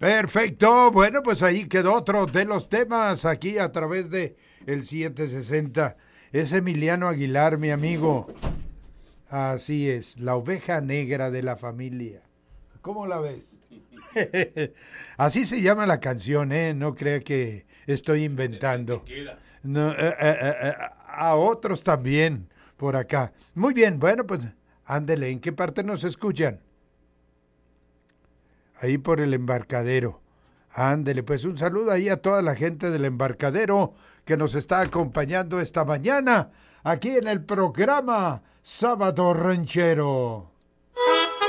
Perfecto, bueno, pues ahí quedó otro de los temas aquí a través de el 760. Es Emiliano Aguilar, mi amigo. Así es, la oveja negra de la familia. ¿Cómo la ves? Así se llama la canción, ¿eh? No crea que estoy inventando. No, a otros también por acá. Muy bien, bueno, pues ándele, ¿en qué parte nos escuchan? Ahí por el Embarcadero. Ándele, pues un saludo ahí a toda la gente del Embarcadero que nos está acompañando esta mañana aquí en el programa Sábado Ranchero.